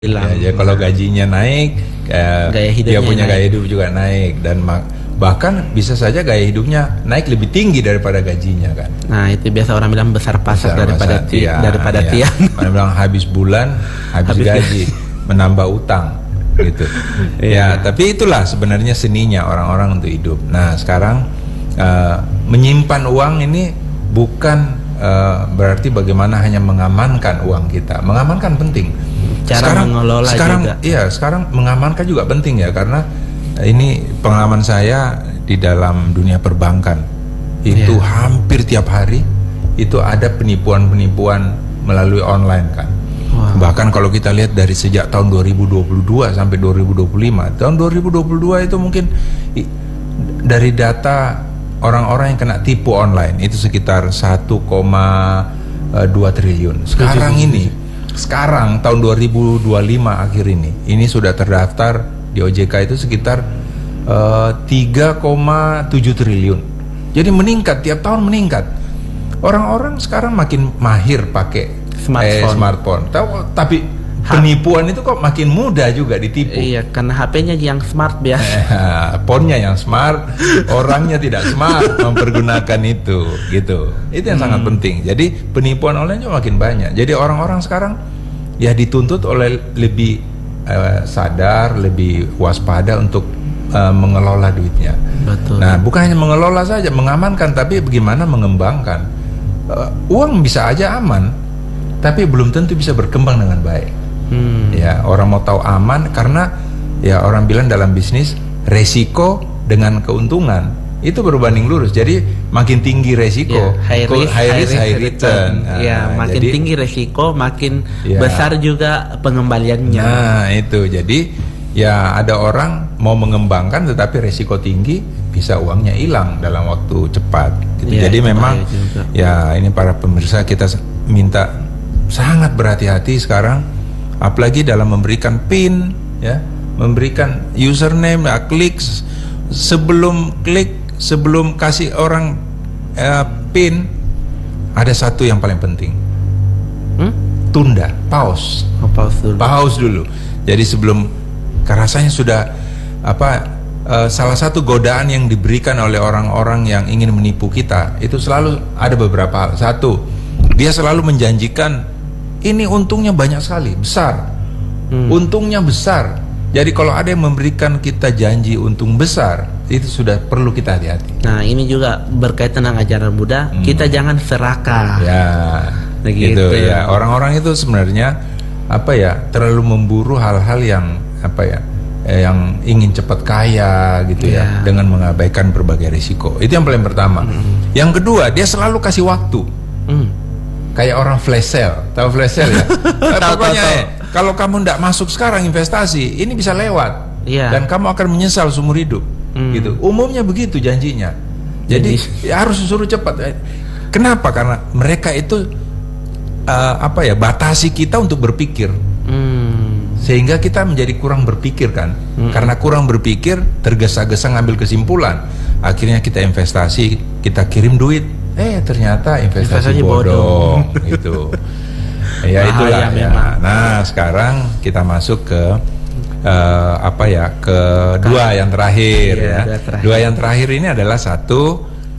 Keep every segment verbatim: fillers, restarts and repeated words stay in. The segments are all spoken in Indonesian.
hilang. Ya, ya kalau gajinya naik, eh, Gaya dia punya naik. gaya hidup juga naik, dan bahkan bisa saja gaya hidupnya naik lebih tinggi daripada gajinya kan. Nah itu biasa orang bilang besar pasak Besar daripada masa, ti iya, daripada iya. tiang. Orang bilang habis bulan, habis, Habis gaji, menambah utang gitu. Ya, tapi itulah sebenarnya seninya orang-orang untuk hidup. Nah sekarang uh, menyimpan uang ini bukan uh, berarti bagaimana hanya mengamankan uang kita. Mengamankan penting. Cara sekarang, mengelola sekarang, juga. Iya, sekarang mengamankan juga penting ya, karena ini pengalaman saya di dalam dunia perbankan. Itu Yeah. hampir tiap hari itu ada penipuan-penipuan melalui online kan. Wow. Bahkan kalau kita lihat dari sejak tahun dua ribu dua puluh dua sampai dua ribu dua puluh lima, tahun dua ribu dua puluh dua itu mungkin i, dari data orang-orang yang kena tipu online itu sekitar satu koma dua triliun. Sekarang ini Sekarang tahun dua ribu dua puluh lima akhir ini, ini sudah terdaftar di O J K itu sekitar uh, tiga koma tujuh triliun. Jadi meningkat, tiap tahun meningkat. Orang-orang sekarang makin mahir pakai Smartphone. Eh, smartphone. Tahu, tapi penipuan itu kok makin mudah juga ditipu. Iya, karena H P-nya yang smart biasa. Eh, Ponnya yang smart, orangnya tidak smart mempergunakan itu, gitu. Itu yang hmm. sangat penting. Jadi penipuan online juga makin banyak. Jadi orang-orang sekarang ya dituntut oleh lebih uh, sadar, lebih waspada untuk uh, mengelola duitnya. Betul. Nah, bukan hanya mengelola saja, mengamankan, tapi bagaimana mengembangkan. Uh, uang bisa aja aman, tapi belum tentu bisa berkembang dengan baik. Hmm. Ya, orang mau tahu aman karena ya orang bilang dalam bisnis resiko dengan keuntungan itu berbanding lurus. Jadi makin tinggi resiko, ya, high risk, high risk, high return. return. Ya, Nah, makin jadi, tinggi resiko, makin ya, besar juga pengembaliannya. Nah, itu. Jadi ya ada orang mau mengembangkan tetapi resiko tinggi, bisa uangnya hilang dalam waktu cepat. Gitu. Ya, Jadi memang ya ini para pemirsa kita minta sangat berhati-hati sekarang, apalagi dalam memberikan PIN, ya, memberikan username, ya, klik sebelum klik, sebelum kasih orang uh, PIN, ada satu yang paling penting, hmm? tunda, pause, oh, pause dulu. Pause dulu. Jadi sebelum, rasanya sudah apa? Uh, salah satu godaan yang diberikan oleh orang-orang yang ingin menipu kita itu selalu ada beberapa hal. Satu, dia selalu menjanjikan ini untungnya banyak sekali, besar, hmm. untungnya besar. Jadi kalau ada yang memberikan kita janji untung besar, itu sudah perlu kita hati-hati. Nah ini juga berkaitan dengan ajaran Buddha, hmm. kita jangan serakah. Ya, begitu. Gitu ya. Orang-orang itu sebenarnya apa ya, terlalu memburu hal-hal yang apa ya, eh, yang ingin cepat kaya gitu ya, ya, dengan mengabaikan berbagai risiko. Itu yang paling pertama. Hmm. Yang kedua, dia selalu kasih waktu. Hmm. Kayak orang flash sale, tahu flash sale ya? Nah, pokoknya eh, kalau kamu tidak masuk sekarang investasi, ini bisa lewat, yeah. dan kamu akan menyesal seumur hidup, hmm. gitu. Umumnya begitu janjinya. Jadi, Jadi ya harus disuruh cepat. Kenapa? Karena mereka itu uh, apa ya, batasi kita untuk berpikir, hmm. sehingga kita menjadi kurang berpikir kan? Hmm. Karena kurang berpikir, tergesa-gesa ngambil kesimpulan. Akhirnya kita investasi, kita kirim duit. Eh ternyata investasi, investasi bodong, bodong. Gitu. Ya itulah ya. Nah sekarang kita masuk ke uh, apa ya, ke dua yang terakhir ya. ya. Dua, terakhir. Dua yang terakhir ini adalah satu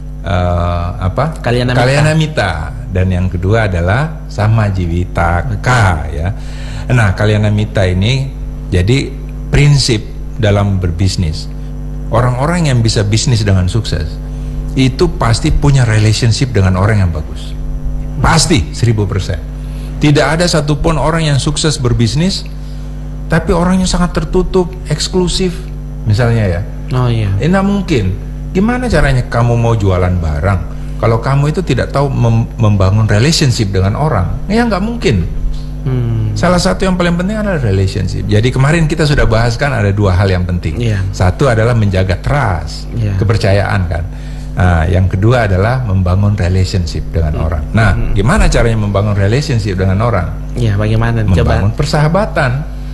uh, apa? Kalyanamita. Kalyanamita, dan yang kedua adalah Samajivitaka ya. Nah Kalyanamita ini jadi prinsip dalam berbisnis. Orang-orang yang bisa bisnis dengan sukses itu pasti punya relationship dengan orang yang bagus. Pasti seribu persen. Tidak ada satupun orang yang sukses berbisnis tapi orangnya sangat tertutup, eksklusif misalnya ya. Oh iya. Ini mungkin. Gimana caranya kamu mau jualan barang kalau kamu itu tidak tahu mem membangun relationship dengan orang? Ya nggak mungkin. Hmm. Salah satu yang paling penting adalah relationship. Jadi kemarin kita sudah bahas kan ada dua hal yang penting. Yeah. Satu adalah menjaga trust, yeah. kepercayaan kan. Nah, yang kedua adalah membangun relationship dengan hmm. orang. Nah, hmm. gimana caranya membangun relationship dengan orang? Ya, bagaimana? Membangun Coba. persahabatan,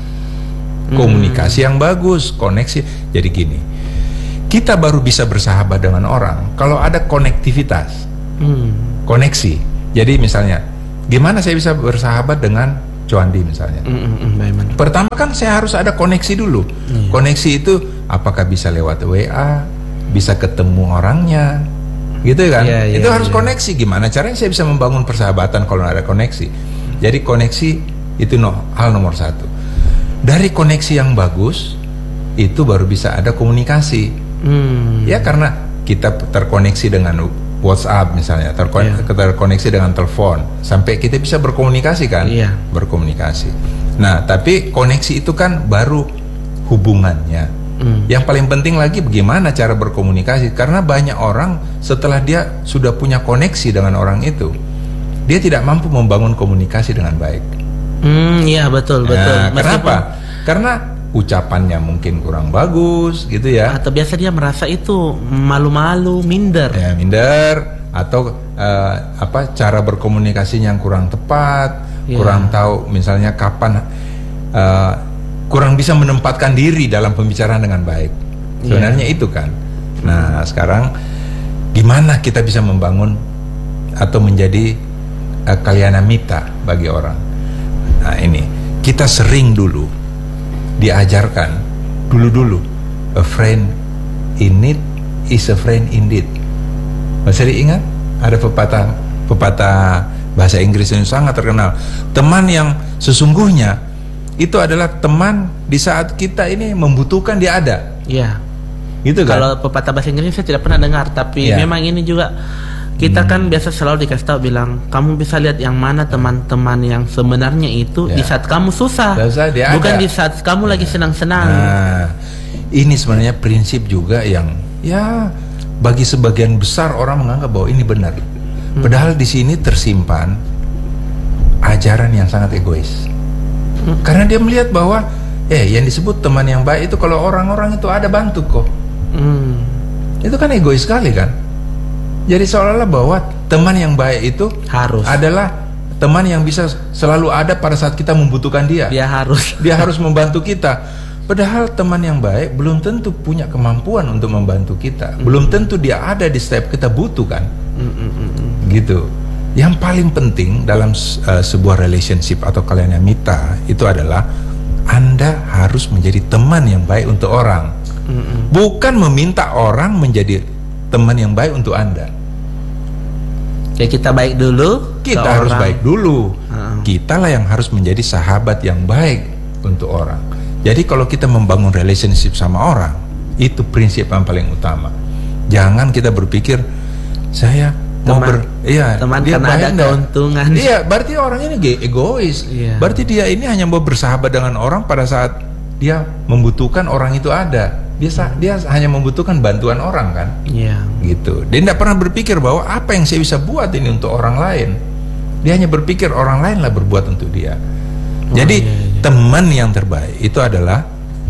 hmm. komunikasi yang bagus, koneksi. Jadi gini, kita baru bisa bersahabat dengan orang kalau ada konektivitas, hmm. koneksi. Jadi misalnya, gimana saya bisa bersahabat dengan Coandi misalnya. Mm, mm, mm, bagaimana? Pertama kan saya harus ada koneksi dulu. Iya. Koneksi itu apakah bisa lewat W A, bisa ketemu orangnya, gitu kan? Iya, Itu iya, harus iya. koneksi. Gimana caranya saya bisa membangun persahabatan kalau ada koneksi? Jadi koneksi itu no, hal nomor satu. Dari koneksi yang bagus itu baru bisa ada komunikasi. Hmm. Ya karena kita terkoneksi dengan WhatsApp misalnya, terkon- Iya. terkoneksi dengan telepon, sampai kita bisa berkomunikasi kan? Iya. Berkomunikasi. Nah, tapi koneksi itu kan baru hubungannya. Hmm. Yang paling penting lagi bagaimana cara berkomunikasi, karena banyak orang setelah dia sudah punya koneksi dengan orang itu, dia tidak mampu membangun komunikasi dengan baik. Hmm, iya betul betul. Nah, Meskipun- kenapa? Karena ucapannya mungkin kurang bagus gitu ya. Atau biasa dia merasa itu malu-malu, minder. Ya, minder atau eh, apa cara berkomunikasinya yang kurang tepat, Ya. kurang tahu misalnya kapan eh, kurang bisa menempatkan diri dalam pembicaraan dengan baik. Sebenarnya itu kan. Nah, sekarang gimana kita bisa membangun atau menjadi eh, kalyana mita bagi orang? Nah, ini kita sering dulu diajarkan dulu-dulu, a friend in need is a friend indeed. Masih diingat? Ada pepatah pepatah bahasa Inggris yang sangat terkenal. Teman yang sesungguhnya itu adalah teman di saat kita ini membutuhkan dia ada. Iya. Gitu kan? Kalau pepatah bahasa Inggris saya tidak pernah dengar, tapi Iya. memang ini juga kita kan biasa selalu dikasih tahu bilang, kamu bisa lihat yang mana teman-teman yang sebenarnya itu Ya. di saat kamu susah, Susah, dia bukan ada. di saat kamu lagi senang-senang. Nah, ini sebenarnya prinsip juga yang ya bagi sebagian besar orang menganggap bahwa ini benar. Padahal di sini tersimpan ajaran yang sangat egois. Karena dia melihat bahwa eh yang disebut teman yang baik itu kalau orang-orang itu ada bantu kok. Hmm. Itu kan egois sekali kan? Jadi seolah-olah bahwa teman yang baik itu Harus. adalah teman yang bisa selalu ada pada saat kita membutuhkan dia. Dia harus. Dia harus membantu kita. Padahal teman yang baik belum tentu punya kemampuan untuk membantu kita. Belum tentu dia ada di setiap kita butuh kan. Mm, mm, mm, mm. Gitu. Yang paling penting dalam uh, sebuah relationship atau kalyana mita itu adalah Anda harus menjadi teman yang baik untuk orang. Mm, mm. Bukan meminta orang menjadi teman yang baik untuk Anda. Ya kita baik dulu. Kita ke harus orang. baik dulu. Uh-uh. Kitalah yang harus menjadi sahabat yang baik untuk orang. Jadi kalau kita membangun relationship sama orang, itu prinsip yang paling utama. Jangan kita berpikir saya mau Teman- ber iya, teman dia karena baik ada enggak? keuntungan. Iya, berarti orang ini ge- egois. Iya. Berarti dia ini hanya mau bersahabat dengan orang pada saat dia membutuhkan orang itu ada. Dia sa- dia hanya membutuhkan bantuan orang kan? Iya. Gitu. Dia tidak pernah berpikir bahwa apa yang saya bisa buat ini untuk orang lain. Dia hanya berpikir orang lain lah berbuat untuk dia. Oh, Jadi iya, iya. teman yang terbaik itu adalah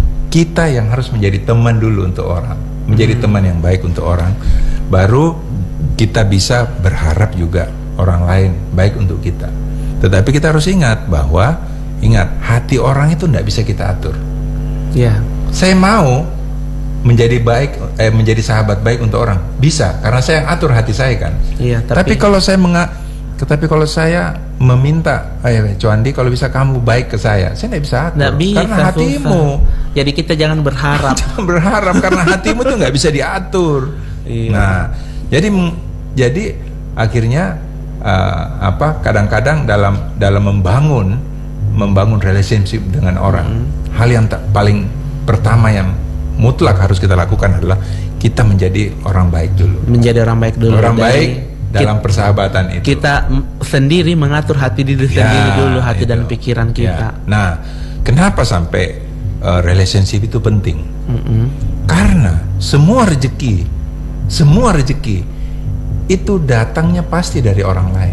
kita yang harus menjadi teman dulu untuk orang, menjadi Hmm. teman yang baik untuk orang. Baru kita bisa berharap juga orang lain baik untuk kita. Tetapi kita harus ingat bahwa ingat hati orang itu tidak bisa kita atur. Iya. Saya mau menjadi baik, eh, menjadi sahabat baik untuk orang bisa karena saya yang atur hati saya kan. Iya, Tapi, tapi, kalau saya menga, tetapi kalau saya meminta, eh Coandi kalau bisa kamu baik ke saya, saya tidak bisa atur nggak bisa, karena hatimu. susah. Jadi kita jangan berharap. Jangan berharap karena hatimu tuh nggak bisa diatur. Iya. Nah, jadi jadi akhirnya eh, apa? Kadang-kadang dalam dalam membangun membangun relationship dengan orang, Mm-hmm. hal yang tak, paling pertama yang mutlak harus kita lakukan adalah kita menjadi orang baik dulu. Menjadi orang baik dulu. Orang Dari baik dalam kita, persahabatan itu. kita m- sendiri mengatur hati diri Ya, sendiri dulu, hati itu. dan pikiran Ya. kita. Nah, kenapa sampai uh, relationship itu penting? Mm-mm. Karena semua rezeki, semua rezeki itu datangnya pasti dari orang lain.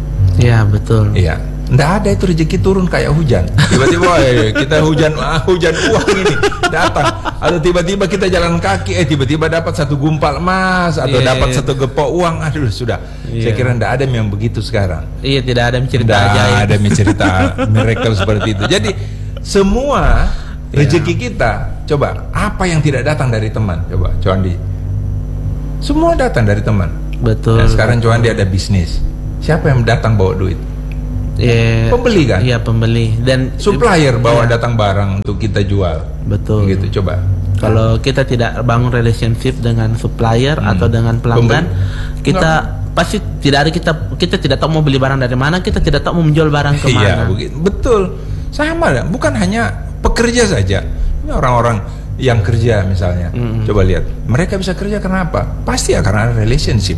Iya betul. Iya, nggak ada itu rezeki turun kayak hujan. Tiba-tiba eh, kita hujan, ah, hujan uang ini datang. Atau tiba-tiba kita jalan kaki, eh tiba-tiba dapat satu gumpal emas atau Iya, dapat iya. satu gepok uang. Aduh sudah. Iya. Saya kira nggak ada yang begitu sekarang. Iya, tidak ada yang cerita Nggak ajaib. ada yang cerita miracle seperti itu. Jadi semua rezeki kita, coba apa yang tidak datang dari teman? Coba, Coandi. Semua datang dari teman. Betul. Dan sekarang Coandi ada bisnis. Siapa yang datang bawa duit? Eh, Pembeli kan? Iya, pembeli. Dan Supplier bawa iya, datang barang untuk kita jual. betul. Gitu, coba. Kalau kita tidak bangun relationship dengan supplier Hmm. atau dengan pelanggan, Pembeli. kita pasti tidak ada kita kita tidak tahu mau beli barang dari mana, kita tidak tahu mau menjual barang Iya, kemana. begitu. Betul. Sama lah, bukan hanya pekerja saja. Ini orang-orang yang kerja misalnya. Mm-mm. Coba lihat, mereka bisa kerja karena apa? Pasti ya karena ada relationship.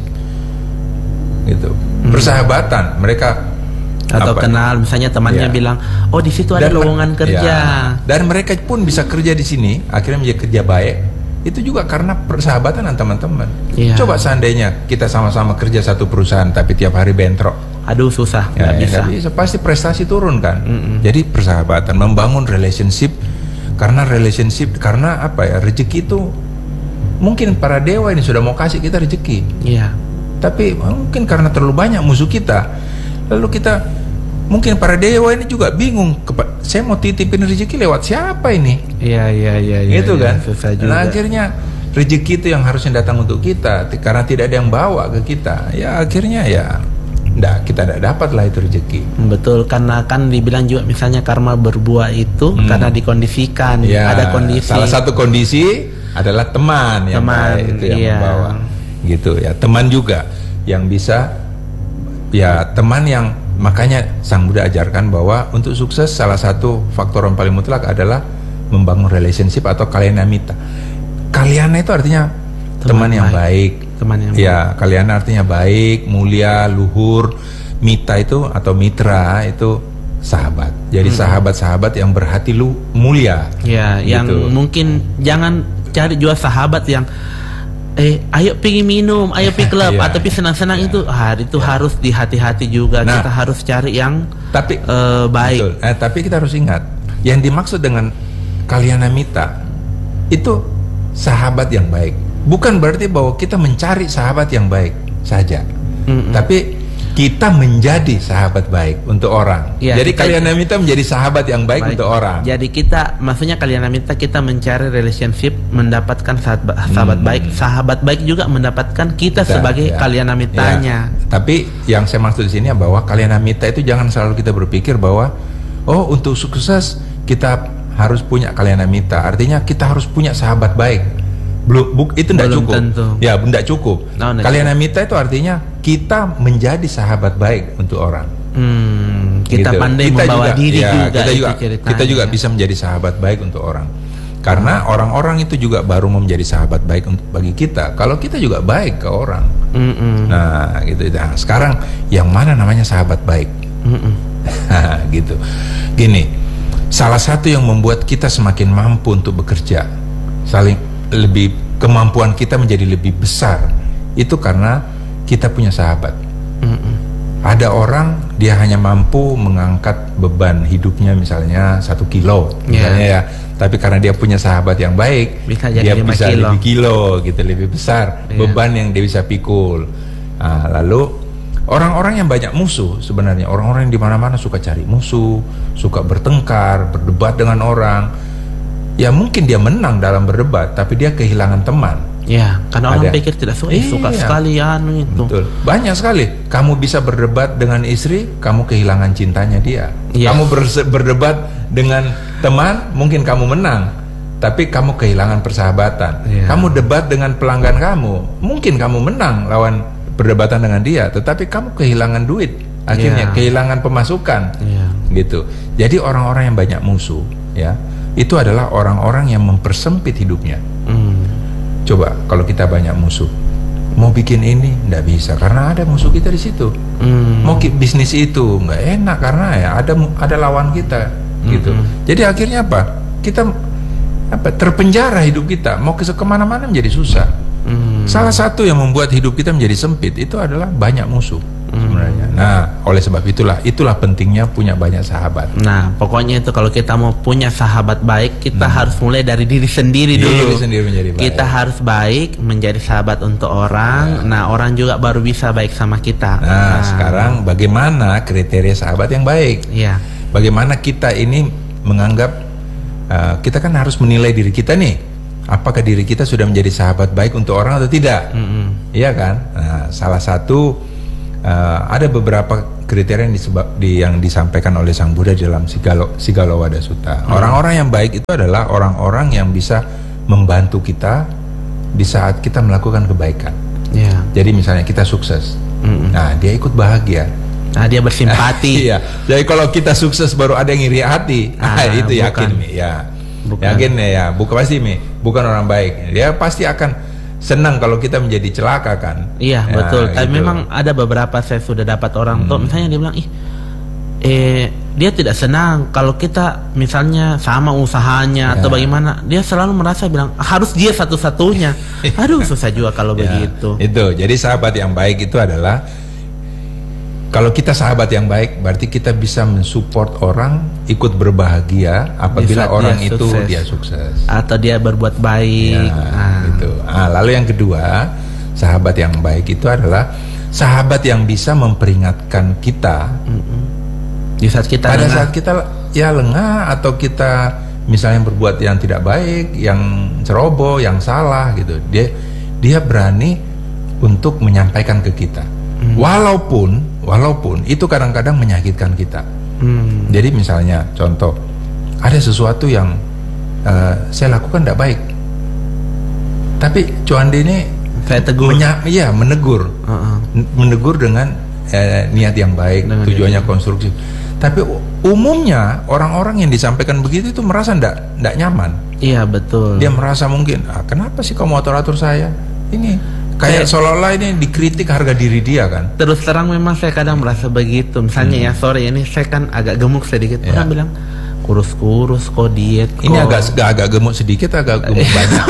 Gitu. Persahabatan, mereka Atau apa, kenal, misalnya temannya Iya. bilang, "Oh, di situ ada dan mer- lowongan kerja." ya, dan mereka pun bisa kerja di sini, akhirnya menjadi kerja baik. Itu juga karena persahabatan dengan teman-teman. Iya. Coba seandainya kita sama-sama kerja satu perusahaan tapi tiap hari bentrok, Aduh, susah, ya, nggak ya, bisa. nggak bisa, pasti prestasi turun kan. Mm-mm. Jadi persahabatan, membangun relationship, karena relationship, karena apa ya, rezeki itu mungkin para dewa ini sudah mau kasih kita rezeki, Iya. tapi mungkin karena terlalu banyak musuh kita, lalu kita mungkin para dewa ini juga bingung, kepa- saya mau titipin rezeki lewat siapa ini, Iya, iya, iya, iya. gitu iya, kan. Susah juga. Nah akhirnya rezeki itu yang harusnya datang untuk kita, t- karena tidak ada yang bawa ke kita, ya akhirnya ya nggak, kita tidak dapat lah itu rezeki. Betul, karena kan dibilang juga misalnya karma berbuah itu Hmm. karena dikondisikan, Ya, ada kondisi. salah satu kondisi adalah teman yang Teman, baik, itu yang iya. membawa, gitu ya. Teman juga yang bisa, ya teman yang, makanya Sang Buddha ajarkan bahwa untuk sukses salah satu faktor yang paling mutlak adalah membangun relationship atau kalyanamita. Kalyana itu artinya teman, Teman yang baik. baik. Teman yang Ya, kalyana artinya baik, mulia, luhur. Mita itu atau mitra itu sahabat. Jadi Hmm. sahabat-sahabat yang berhati lu mulia. Ya, yang Gitu. mungkin jangan cari juga sahabat yang eh ayo pergi minum, ayo pergi klub, Iya, atau pergi senang-senang iya. itu ah, itu Iya. harus dihati-hati juga. Nah. Kita harus cari yang Tapi eh, baik. betul. Eh, tapi kita harus ingat, yang dimaksud dengan kalyanamita itu sahabat yang baik. Bukan berarti bahwa kita mencari sahabat yang baik saja, Mm-mm. tapi kita menjadi sahabat baik untuk orang. Iya, Jadi kita- kalyanamita menjadi sahabat yang baik, Baik. untuk orang. Jadi kita, maksudnya kalian minta kita mencari relationship, mendapatkan sahabat, sahabat Hmm. baik, sahabat baik juga mendapatkan kita, Kita, sebagai ya. kalian mitanya. Ya. Tapi yang saya maksud di sini bahwa kalyanamita itu jangan selalu kita berpikir bahwa oh untuk sukses kita harus punya kalyanamita. Artinya kita harus punya sahabat baik. Belum, buk, itu tidak Belum cukup. tentu. Ya, tidak cukup. Oh, nggak Kalyanamita itu artinya kita menjadi sahabat baik untuk orang. Hmm, kita Gitu. pandai Kita membawa juga, diri ya, juga. Kita itu juga, ceritanya. kita juga bisa menjadi sahabat baik untuk orang. Karena orang-orang itu juga baru mau menjadi sahabat baik untuk bagi kita. Kalau kita juga baik ke orang. Mm-mm. Nah, gitu. Nah, sekarang yang mana namanya sahabat baik? Mm-mm. Gitu. Gini, salah satu yang membuat kita semakin mampu untuk bekerja, saling lebih kemampuan kita menjadi lebih besar, itu karena kita punya sahabat. Mm-mm. Ada orang dia hanya mampu mengangkat beban hidupnya misalnya satu kilo, misalnya ya. Tapi karena dia punya sahabat yang baik, Bisa jadi dia lima bisa kilo. lebih kilo, gitu, lebih besar Iya. beban yang dia bisa pikul. Nah, lalu orang-orang yang banyak musuh sebenarnya, orang-orang yang di mana-mana suka cari musuh, suka bertengkar, berdebat dengan orang. Ya mungkin dia menang dalam berdebat, tapi dia kehilangan teman. Ya, karena orang Ada. pikir tidak suka, eh, suka Iya. sekali anu itu. Betul. Banyak sekali. Kamu bisa berdebat dengan istri, kamu kehilangan cintanya dia. Iya. Kamu berse- berdebat dengan teman, mungkin kamu menang, tapi kamu kehilangan persahabatan. Iya. Kamu debat dengan pelanggan kamu, mungkin kamu menang lawan perdebatan dengan dia, tetapi kamu kehilangan duit. Akhirnya Iya. kehilangan pemasukan. Iya. Gitu. Jadi orang-orang yang banyak musuh, ya, itu adalah orang-orang yang mempersempit hidupnya. Hmm. Coba kalau kita banyak musuh, mau bikin ini nggak bisa karena ada musuh kita di situ. Hmm. Mau ki- bisnis itu nggak enak karena ya ada mu- ada lawan kita, gitu. Mm-mm. Jadi akhirnya apa? Kita apa terpenjara hidup kita, mau ke kemana-mana menjadi susah. Hmm. Salah satu yang membuat hidup kita menjadi sempit itu adalah banyak musuh sebenarnya. Nah, oleh sebab itulah itulah pentingnya punya banyak sahabat. Nah, pokoknya itu kalau kita mau punya sahabat baik, kita Hmm. harus mulai dari diri sendiri dulu. Diri sendiri menjadi baik. Kita harus baik, menjadi sahabat untuk orang. Nah, orang juga baru bisa baik sama kita. Nah, sekarang bagaimana kriteria sahabat yang baik? Iya. Bagaimana kita ini menganggap uh, kita kan harus menilai diri kita nih, apakah diri kita sudah menjadi sahabat baik untuk orang atau tidak? Mm-mm. Iya kan? Nah, salah satu uh, ada beberapa kriteria yang, disebab, di, yang disampaikan oleh Sang Buddha di dalam Sigalo, Sigalowada Sutta. Hmm. Orang-orang yang baik itu adalah orang-orang yang bisa membantu kita di saat kita melakukan kebaikan. Yeah. Jadi misalnya kita sukses, mm-mm. nah dia ikut bahagia. Nah dia bersimpati. Iya. Jadi kalau kita sukses baru ada yang iri hati, ah, itu bukan. Yakin Mi, ya. Bukan. Yakin ya, bukan pasti Mi, bukan orang baik. Dia pasti akan senang kalau kita menjadi celaka kan. Iya ya, betul. Tapi gitu. Memang ada beberapa saya sudah dapat orang hmm. tuh, misalnya dia bilang ih, eh dia tidak senang kalau kita misalnya sama usahanya ya. Atau bagaimana. Dia selalu merasa bilang harus dia satu-satunya. Aduh susah juga kalau ya, begitu. Itu. Jadi sahabat yang baik itu adalah kalau kita sahabat yang baik, berarti kita bisa mensupport orang ikut berbahagia apabila orang dia itu sukses. Dia sukses atau dia berbuat baik. Ya, ah. Gitu. Ah, lalu yang kedua, sahabat yang baik itu adalah sahabat yang bisa memperingatkan kita mm-mm. di saat kita pada lengah. saat kita ya lengah atau kita misalnya berbuat yang tidak baik, yang ceroboh, yang salah gitu. Dia dia berani untuk menyampaikan ke kita. Mm. Walaupun walaupun itu kadang-kadang menyakitkan kita. Hmm. Jadi misalnya contoh, ada sesuatu yang uh, saya lakukan tidak baik, tapi Cuandi ini saya tegur, menya, ya menegur, uh-uh. menegur dengan eh, niat yang baik, dengan tujuannya niat. Konstruktif. Tapi umumnya orang-orang yang disampaikan begitu itu merasa tidak tidak nyaman. Iya betul. Dia merasa mungkin, ah, kenapa sih kamu atur-atur saya? Ini kayak seolah-olah ini dikritik harga diri dia kan. Terus terang memang saya kadang merasa begitu. Misalnya hmm. ya sorry ini saya kan agak gemuk sedikit. Ya. Orang bilang kurus-kurus kok diet kok. Ini agak agak gemuk sedikit, agak gemuk banyak.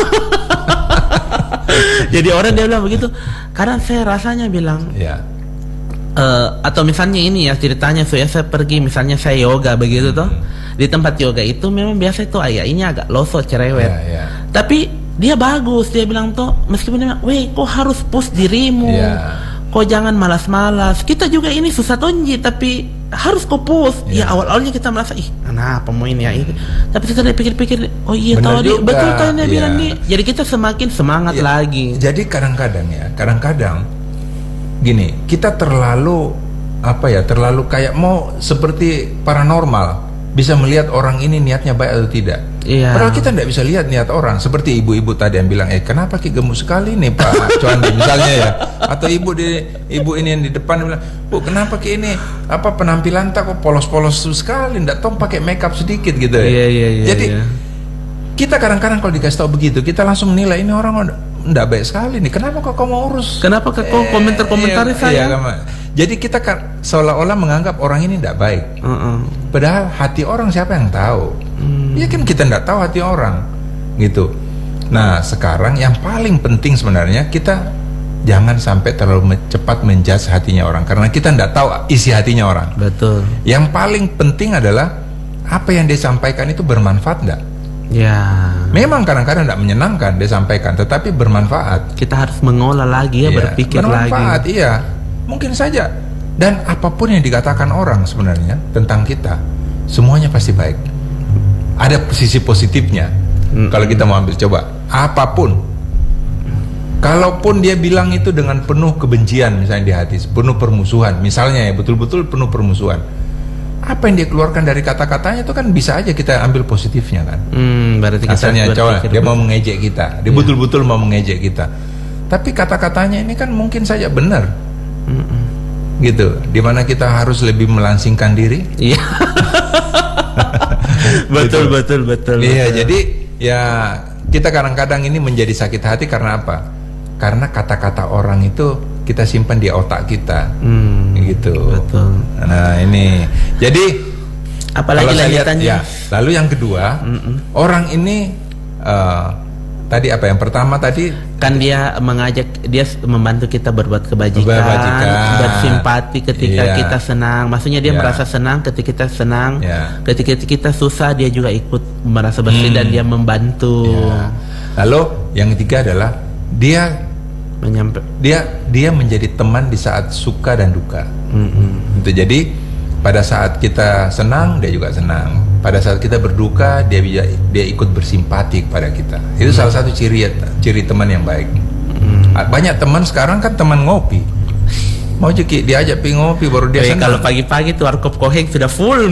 Jadi orang dia bilang begitu. Kadang saya rasanya bilang ya. Uh, atau misalnya ini ya ceritanya so ya saya pergi misalnya saya yoga begitu hmm. toh. Di tempat yoga itu memang biasa itu ayah ini agak losot cerewet. Ya, ya. Tapi dia bagus, dia bilang tuh meskipun dia bilang, weh kok harus push dirimu, yeah. kok jangan malas-malas. Kita juga ini susah tonji, tapi harus kok push. Yeah. Ya awal-awalnya kita merasa, ih kenapa mau ini ya ini. Tapi setelah dipikir-pikir, oh iya tahu dia betul kan dia yeah. bilang nih. Jadi kita semakin semangat yeah. lagi. Jadi kadang-kadang ya, kadang-kadang gini, kita terlalu apa ya, terlalu kayak mau seperti paranormal, bisa melihat orang ini niatnya baik atau tidak. Iya. Padahal kita tidak bisa lihat niat orang. Seperti ibu-ibu tadi yang bilang, eh kenapa ki gemuk sekali nih Pak Cuandi misalnya ya. Atau ibu di ibu ini yang di depan bilang, Bu kenapa ki ini apa penampilan tak kok polos-polos sekali, tidak tahu pakai makeup sedikit gitu ya. Iya, iya, iya, Jadi iya. kita kadang-kadang kalau dikasih tahu begitu, kita langsung nilai ini orang tidak baik sekali nih. Kenapa kok kamu urus? Kenapa kok eh, komentar-komentari iya, saya? Iya, jadi kita kan seolah-olah menganggap orang ini tidak baik. Uh-uh. Padahal hati orang siapa yang tahu? Hmm. Ya kan kita tidak tahu hati orang, gitu. Nah sekarang yang paling penting sebenarnya kita jangan sampai terlalu cepat menjudge hatinya orang, karena kita tidak tahu isi hatinya orang. Betul. Yang paling penting adalah apa yang dia sampaikan itu bermanfaat tidak? Ya. Memang kadang-kadang tidak menyenangkan dia sampaikan, tetapi bermanfaat. Kita harus mengolah lagi ya, ya berpikir bermanfaat, lagi. Iya. Mungkin saja. Dan apapun yang dikatakan orang sebenarnya tentang kita, semuanya pasti baik. Ada sisi positifnya. Hmm. Kalau kita mau ambil coba, apapun. Kalaupun dia bilang itu dengan penuh kebencian misalnya di hati, penuh permusuhan, misalnya ya betul-betul penuh permusuhan. Apa yang dia keluarkan dari kata-katanya itu kan bisa aja kita ambil positifnya kan. Hmm, berarti kita asalnya coba dia mau mengejek kita, dia betul-betul yeah. mau mengejek kita. Tapi kata-katanya ini kan mungkin saja benar. Mm-mm. Gitu, dimana kita harus lebih melangsingkan diri. Iya. betul, gitu. betul, betul. Iya, betul. jadi ya kita kadang-kadang ini menjadi sakit hati karena apa? Karena kata-kata orang itu kita simpan di otak kita, hmm, gitu. Betul. Nah ini, jadi apalagi lanjutannya. Ya, lalu yang kedua, Mm-mm. orang ini uh, tadi apa yang pertama tadi kan dia mengajak, dia membantu kita berbuat kebajikan, kebajikan. bersimpati ketika yeah. kita senang. Maksudnya dia yeah. merasa senang ketika kita senang, yeah. ketika kita susah dia juga ikut merasa bersih hmm. dan dia membantu. Yeah. Lalu yang ketiga adalah dia Menyampe. dia dia menjadi teman di saat suka dan duka. Mm-hmm. Itu jadi pada saat kita senang dia juga senang, pada saat kita berduka dia dia ikut bersimpati kepada kita. Itu mm. salah satu ciri ciri teman yang baik. Mm. Banyak teman sekarang kan teman ngopi, Mau Ki diajak pi ngopi baru dia senang. Kalau pagi-pagi tuh warkop Koheng sudah full.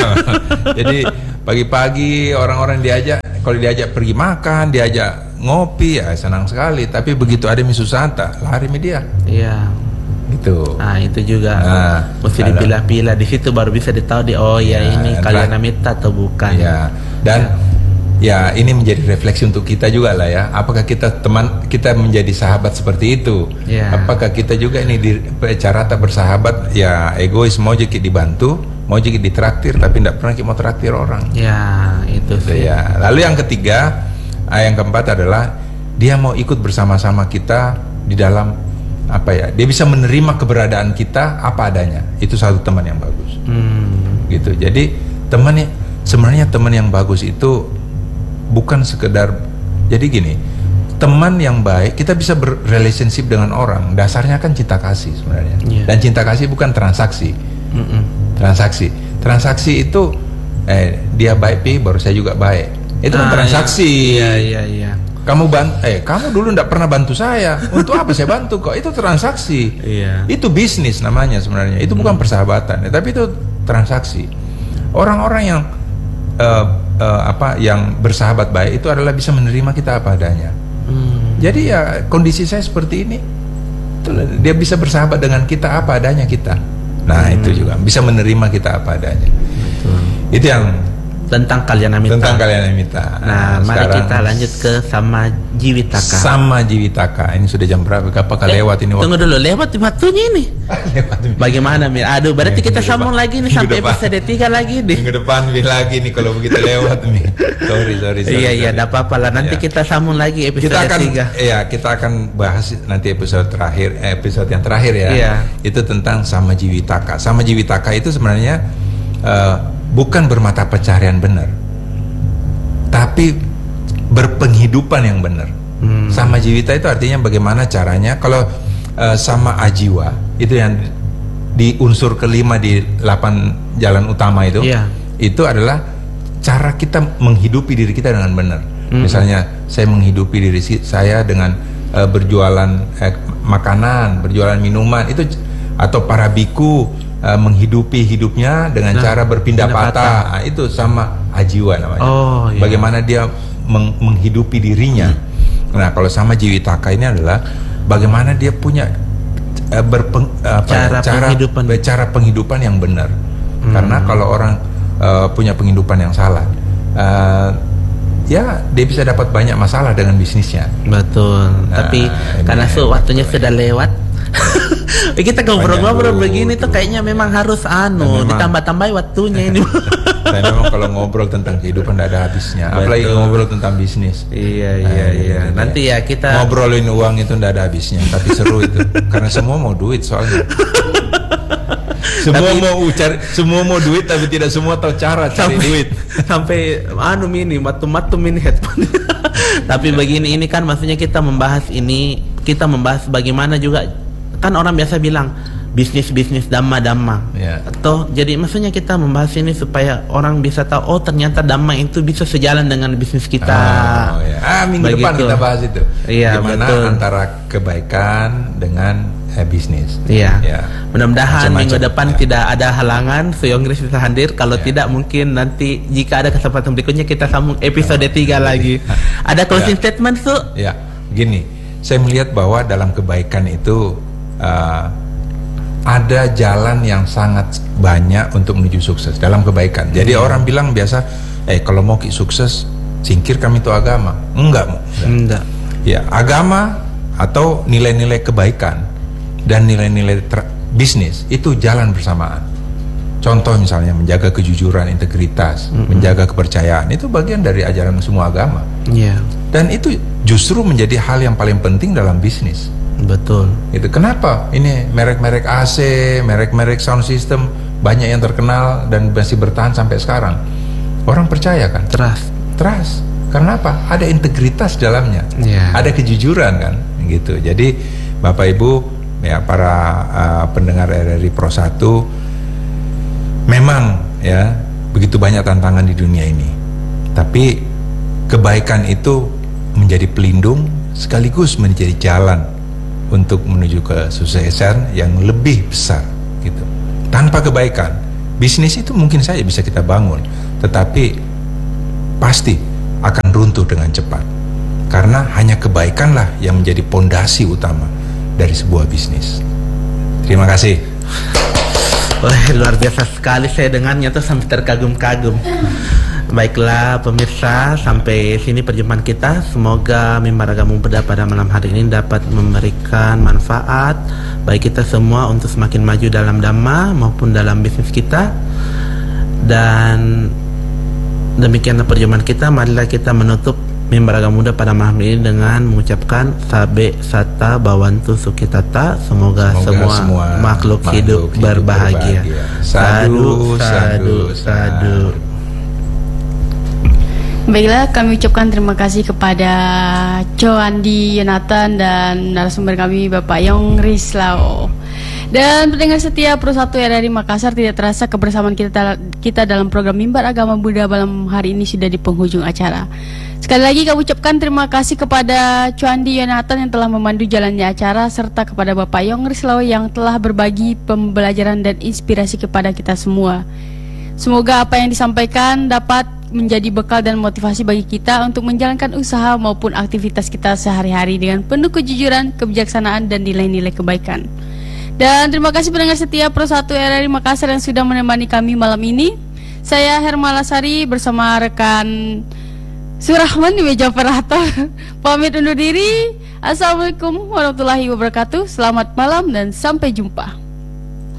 Jadi pagi-pagi orang-orang diajak, kalau diajak pergi makan, diajak ngopi ya senang sekali. Tapi begitu ada misu santa, lari media. Iya. Gitu. Nah itu juga nah, mesti dipilah-pilah, di situ baru bisa ditahu di oh ya, ya ini Kalyana Mitra atau bukan. Ya. Dan ya. ya ini menjadi refleksi untuk kita juga lah ya. Apakah kita teman kita menjadi sahabat seperti itu? Ya. Apakah kita juga ini di cara tak bersahabat ya egois, mau jadi dibantu, mau jadi ditraktir tapi tidak pernah kita mau traktir orang. Ya itu sih. Ya. Lalu yang ketiga, yang keempat adalah dia mau ikut bersama-sama kita di dalam apa ya, dia bisa menerima keberadaan kita apa adanya. Itu satu teman yang bagus. Hmm. Gitu. Jadi teman yang sebenarnya teman yang bagus itu bukan sekedar, jadi gini, teman yang baik kita bisa berrelationship dengan orang dasarnya kan cinta kasih sebenarnya. Yeah. Dan cinta kasih bukan transaksi. Mm-mm. Transaksi, transaksi itu eh dia baik pi baru saya juga baik. Itu ah, kan transaksi. Iya iya iya. Kamu bantu, eh kamu dulu tidak pernah bantu saya. Untuk apa saya bantu kok? Itu transaksi. Iya. Itu bisnis namanya sebenarnya. Itu bukan hmm. persahabatan, ya, tapi itu transaksi. Orang-orang yang uh, uh, apa yang bersahabat baik itu adalah bisa menerima kita apa adanya. Hmm. Jadi ya kondisi saya seperti ini, itulah, dia bisa bersahabat dengan kita apa adanya kita. Nah hmm. itu juga bisa menerima kita apa adanya. Betul. Itu yang tentang Kalyana Mitra. Tentang Kalyana Mitra. Nah, nah mari kita lanjut ke Samajiwitaka. Samajiwitaka. Ini sudah jam berapa? Apakah eh, lewat ini waktu? Tunggu dulu, lewat waktunya ini. Lewat. Bagaimana Mir? Aduh, berarti eh, kita sambung lagi nih sampai episode tiga lagi nih. Minggu depan lagi nih kalau begitu lewat nih. Sorry, sorry, sorry. Iya, iya, enggak apa-apa lah. Nanti ya. Kita sambung lagi episode kita akan, tiga. Iya, kita akan bahas nanti episode terakhir, episode yang terakhir ya. Iya. Itu tentang Samajiwitaka. Samajiwitaka itu sebenarnya uh, bukan bermata pencaharian benar, tapi berpenghidupan yang benar. Hmm. Sama jiwita itu artinya bagaimana caranya. Kalau uh, sama ajiwa itu yang di unsur kelima di delapan jalan utama itu, yeah. itu adalah cara kita menghidupi diri kita dengan benar. Hmm. Misalnya saya menghidupi diri saya dengan uh, berjualan eh, makanan, berjualan minuman itu, atau para biku Uh, menghidupi hidupnya dengan nah, cara berpindah patah. Nah, itu sama ajiwa namanya. Oh, iya. Bagaimana dia meng menghidupi dirinya. Hmm. Nah, kalau sama jiwitaka ini adalah bagaimana dia punya uh, berpeng, uh, cara, cara penghidupan cara penghidupan yang benar. Hmm. Karena kalau orang uh, punya penghidupan yang salah, uh, ya dia bisa dapat banyak masalah dengan bisnisnya. Betul. Nah, tapi karena so, waktunya betul, sudah lewat. Kita ngobrol-ngobrol begini tuh kayaknya memang harus anu ditambah-tambahin waktunya ini. Dan memang kalau ngobrol tentang kehidupan tidak ada habisnya. Apalagi ngobrol tentang bisnis. Iya iya nah, iya. Nanti ya kita ngobrolin uang itu tidak ada habisnya, tapi seru itu. Karena semua mau duit soalnya. Semua tapi, mau cari, semua mau duit tapi tidak semua tahu cara cari sampai, duit. Sampai anu mini, matu-matu mini headphone. Tapi begini, ini kan maksudnya kita membahas ini, kita membahas bagaimana juga. Kan orang biasa bilang bisnis-bisnis dhamma-dhamma, yeah. Atau jadi maksudnya kita membahas ini supaya orang bisa tahu oh ternyata dhamma itu bisa sejalan dengan bisnis kita. Oh, yeah. Ah minggu begitu. Depan kita bahas itu. Iya, gimana betul. Antara kebaikan dengan eh, bisnis. Iya. Yeah. Mudah-mudahan minggu depan yeah. tidak ada halangan, Suyongris bisa hadir. Kalau yeah. tidak mungkin nanti jika ada kesempatan berikutnya kita sambung episode tiga lagi. Ada closing yeah. statement tuh? Ya, yeah. Gini, saya melihat bahwa dalam kebaikan itu Uh, ada jalan yang sangat banyak untuk menuju sukses dalam kebaikan. Jadi hmm. orang bilang biasa, eh kalau mau sukses, singkirkan itu agama. Enggak, enggak. Ya agama atau nilai-nilai kebaikan dan nilai-nilai bisnis itu jalan bersamaan. Contoh misalnya menjaga kejujuran, integritas, hmm. menjaga kepercayaan itu bagian dari ajaran semua agama. Yeah. Dan itu justru menjadi hal yang paling penting dalam bisnis. Betul. Itu kenapa ini merek-merek A C, merek-merek sound system banyak yang terkenal dan masih bertahan sampai sekarang. Orang percaya kan? Trust. Trust. Karena apa? Ada integritas dalamnya. Yeah. Ada kejujuran kan? Gitu. Jadi Bapak Ibu ya para uh, pendengar R R I Pro satu, memang ya begitu banyak tantangan di dunia ini. Tapi kebaikan itu menjadi pelindung sekaligus menjadi jalan untuk menuju kesuksesan yang lebih besar gitu. Tanpa kebaikan, bisnis itu mungkin saja bisa kita bangun, tetapi pasti akan runtuh dengan cepat. Karena hanya kebaikanlah yang menjadi pondasi utama dari sebuah bisnis. Terima kasih. Wah, luar biasa sekali, saya dengannya tuh sampai terkagum-kagum. Baiklah pemirsa, sampai sini perjumpaan kita. Semoga mimbar agama muda pada malam hari ini dapat memberikan manfaat bagi kita semua untuk semakin maju dalam dhamma maupun dalam bisnis kita. Dan demikianlah perjumpaan kita. Marilah kita menutup mimbar agama muda pada malam ini dengan mengucapkan Sabe Sata Bawantu Sukitata. Semoga, Semoga semua, semua makhluk, makhluk hidup, hidup berbahagia, berbahagia. Sadu, sadu, sadu, sadu. Baiklah, kami ucapkan terima kasih kepada Co Andi Yonatan dan narasumber kami Bapak Yong Rislao. Dan pendengar setia Pro satu R R I Makassar, tidak terasa kebersamaan kita kita dalam program Mimbar Agama Buddha malam hari ini sudah di penghujung acara. Sekali lagi kami ucapkan terima kasih kepada Co Andi Yonatan yang telah memandu jalannya acara, serta kepada Bapak Yong Rislao yang telah berbagi pembelajaran dan inspirasi kepada kita semua. Semoga apa yang disampaikan dapat menjadi bekal dan motivasi bagi kita untuk menjalankan usaha maupun aktivitas kita sehari-hari dengan penuh kejujuran, kebijaksanaan, dan nilai-nilai kebaikan. Dan terima kasih pendengar setia Pro satu R R I Makassar yang sudah menemani kami malam ini. Saya Hermala Sari bersama rekan Surahman di meja operator pamit undur diri. Assalamualaikum warahmatullahi wabarakatuh. Selamat malam dan sampai jumpa.